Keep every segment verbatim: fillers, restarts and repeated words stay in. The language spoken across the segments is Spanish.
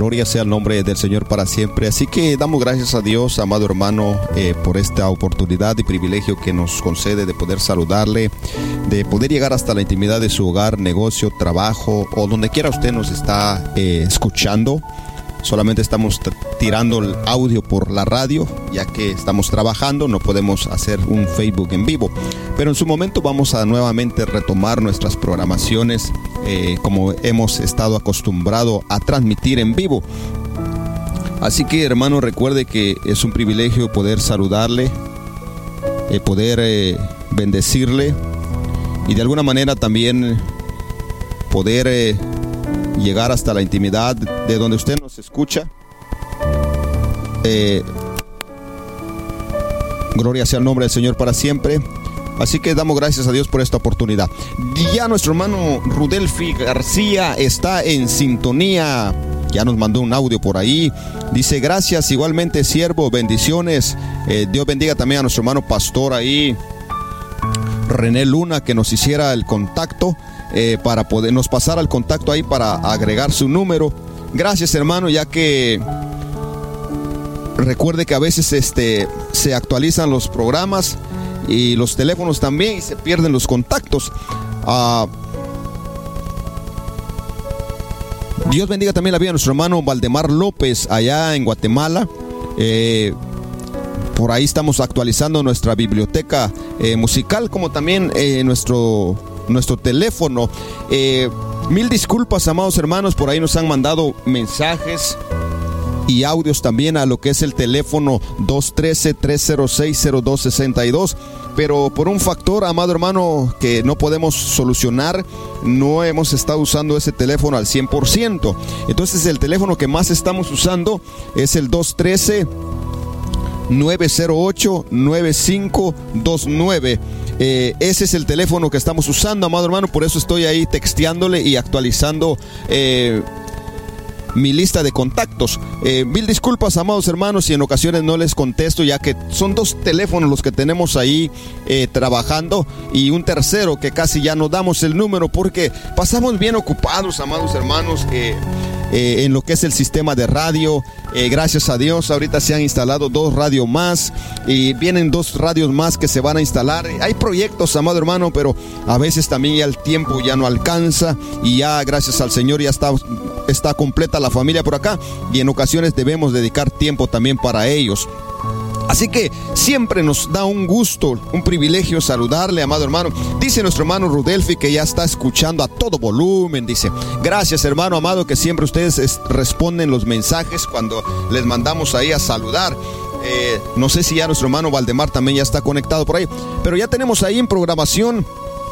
Gloria sea el nombre del Señor para siempre. Así que damos gracias a Dios, amado hermano, eh, por esta oportunidad y privilegio que nos concede de poder saludarle, de poder llegar hasta la intimidad de su hogar, negocio, trabajo o donde quiera usted nos está eh, escuchando. Solamente estamos t- tirando el audio por la radio, ya que estamos trabajando, no podemos hacer un Facebook en vivo. Pero en su momento vamos a nuevamente retomar nuestras programaciones eh, como hemos estado acostumbrados a transmitir en vivo. Así que, hermano, recuerde que es un privilegio poder saludarle, eh, poder eh, bendecirle y de alguna manera también poder Eh, llegar hasta la intimidad de donde usted nos escucha. Eh, gloria sea el nombre del Señor para siempre. Así que damos gracias a Dios por esta oportunidad. Ya nuestro hermano Rudelfi García está en sintonía. Ya nos mandó un audio por ahí. Dice: gracias, igualmente siervo, bendiciones. Eh, Dios bendiga también a nuestro hermano pastor ahí, René Luna, que nos hiciera el contacto. Eh, para podernos pasar al contacto ahí para agregar su número. Gracias, hermano, ya que recuerde que a veces este, se actualizan los programas y los teléfonos también y se pierden los contactos. Uh, Dios bendiga también la vida de nuestro hermano Valdemar López allá en Guatemala. Eh, por ahí estamos actualizando nuestra biblioteca eh, musical, como también eh, nuestro nuestro teléfono. Eh, mil disculpas, amados hermanos, por ahí nos han mandado mensajes y audios también a lo que es el teléfono dos uno tres, tres cero seis, cero dos seis dos, pero por un factor, amado hermano, que no podemos solucionar, no hemos estado usando ese teléfono al cien por ciento. Entonces el teléfono que más estamos usando es el dos uno tres, nueve cero ocho, nueve cinco dos nueve. Eh, ese es el teléfono que estamos usando, amado hermano. Por eso estoy ahí texteándole y actualizando eh, mi lista de contactos. Eh, mil disculpas, amados hermanos, si en ocasiones no les contesto, ya que son dos teléfonos los que tenemos ahí eh, trabajando y un tercero que casi ya no damos el número porque pasamos bien ocupados, amados hermanos, eh, eh, en lo que es el sistema de radio. Eh, gracias a Dios, ahorita se han instalado dos radios más y vienen dos radios más que se van a instalar. Hay proyectos, amado hermano, pero a veces también ya el tiempo ya no alcanza y ya, gracias al Señor, ya está, está completa la familia por acá y en ocasiones debemos dedicar tiempo también para ellos. Así que siempre nos da un gusto, un privilegio saludarle, amado hermano. Dice nuestro hermano Rudelfi que ya está escuchando a todo volumen. Dice: gracias, hermano amado, que siempre ustedes es, responden los mensajes cuando les mandamos ahí a saludar. Eh, no sé si ya nuestro hermano Valdemar también ya está conectado por ahí, pero ya tenemos ahí en programación.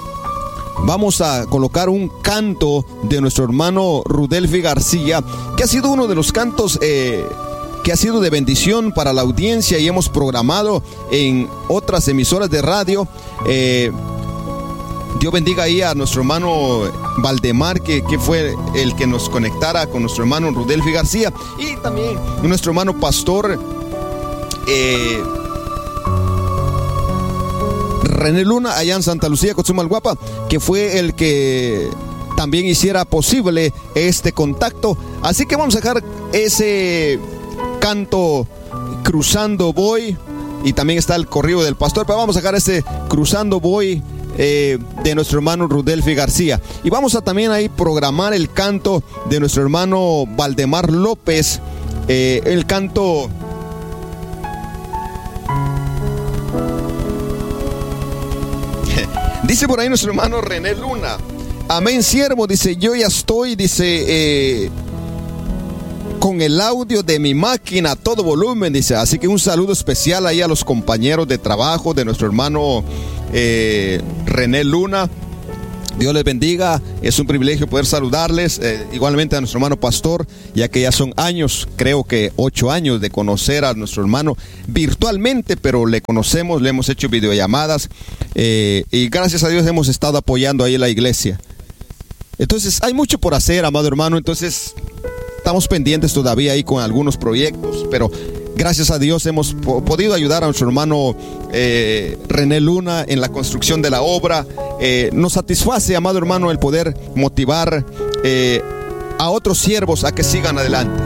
Vamos a colocar un canto de nuestro hermano Rudelfi García, que ha sido uno de los cantos eh, que ha sido de bendición para la audiencia y hemos programado en otras emisoras de radio. Eh, Dios bendiga ahí a nuestro hermano Valdemar, que, que fue el que nos conectara con nuestro hermano Rudelfi García, y también nuestro hermano pastor eh, René Luna allá en Santa Lucía, Cochumalguapa, que fue el que también hiciera posible este contacto. Así que vamos a dejar ese canto, Cruzando Voy, y también está el corrido del pastor, pero vamos a sacar ese Cruzando Voy eh, de nuestro hermano Rudelfi García, y vamos a también ahí programar el canto de nuestro hermano Valdemar López, eh, el canto dice por ahí nuestro hermano René Luna: amén, siervo, dice, yo ya estoy, dice, eh, con el audio de mi máquina a todo volumen, dice. Así que un saludo especial ahí a los compañeros de trabajo de nuestro hermano eh, René Luna. Dios les bendiga, es un privilegio poder saludarles, eh, igualmente a nuestro hermano pastor, ya que ya son años, creo que ocho años de conocer a nuestro hermano virtualmente, pero le conocemos, le hemos hecho videollamadas eh, y gracias a Dios hemos estado apoyando ahí la iglesia. Entonces hay mucho por hacer, amado hermano, entonces estamos pendientes todavía ahí con algunos proyectos, pero gracias a Dios hemos po- podido ayudar a nuestro hermano eh, René Luna en la construcción de la obra. Eh, nos satisface, amado hermano, el poder motivar eh, a otros siervos a que sigan adelante.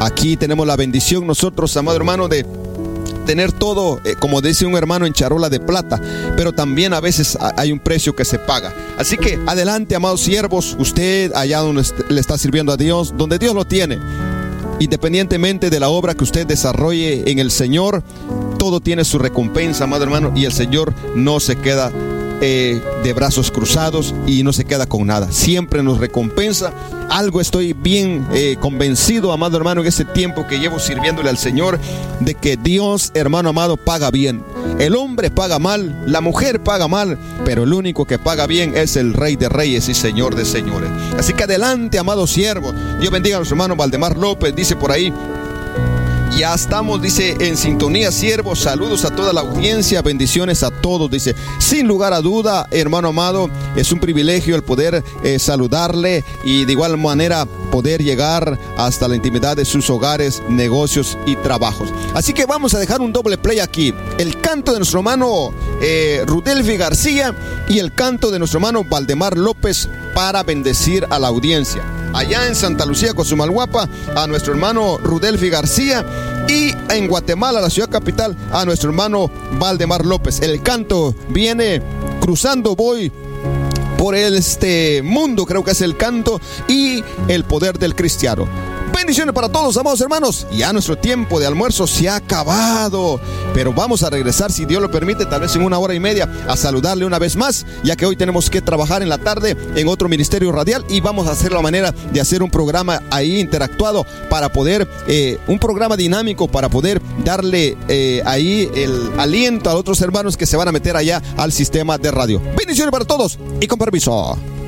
Aquí tenemos la bendición nosotros, amado hermano, de tener todo, eh, como dice un hermano, en charola de plata, pero también a veces hay un precio que se paga. Así que adelante, amados siervos, usted allá donde le está sirviendo a Dios, donde Dios lo tiene, independientemente de la obra que usted desarrolle en el Señor, todo tiene su recompensa, amado hermano, y el Señor no se queda eh, de brazos cruzados y no se queda con nada, siempre nos recompensa. Algo estoy bien eh, convencido, amado hermano, en este tiempo que llevo sirviéndole al Señor, de que Dios, hermano amado, paga bien. El hombre paga mal, la mujer paga mal, pero el único que paga bien es el Rey de Reyes y Señor de Señores. Así que adelante, amado siervo. Dios bendiga a nuestro hermano Valdemar López. Dice por ahí: ya estamos, dice, en sintonía, siervos. Saludos a toda la audiencia, bendiciones a todos. Dice, sin lugar a duda, hermano amado, es un privilegio el poder eh, saludarle y de igual manera poder llegar hasta la intimidad de sus hogares, negocios y trabajos. Así que vamos a dejar un doble play aquí. El canto de nuestro hermano eh, Rudelfi García y el canto de nuestro hermano Valdemar López para bendecir a la audiencia. Allá en Santa Lucía, Cozumalguapa, a nuestro hermano Rudelfi García, y en Guatemala, la ciudad capital, a nuestro hermano Valdemar López. El canto viene cruzando, voy por este mundo, creo que es el canto y el poder del cristiano. Bendiciones para todos, amados hermanos. Ya nuestro tiempo de almuerzo se ha acabado, pero vamos a regresar, si Dios lo permite, tal vez en una hora y media, a saludarle una vez más, ya que hoy tenemos que trabajar en la tarde en otro ministerio radial y vamos a hacer la manera de hacer un programa ahí interactuado para poder, eh, un programa dinámico para poder darle eh, ahí el aliento a otros hermanos que se van a meter allá al sistema de radio. Bendiciones para todos y con permiso.